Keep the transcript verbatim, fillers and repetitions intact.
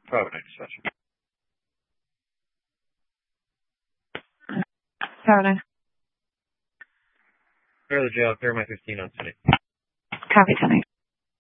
Providence, dispatcher. Providence. Clear the jail, clear my fifteen on city. Copy, ten.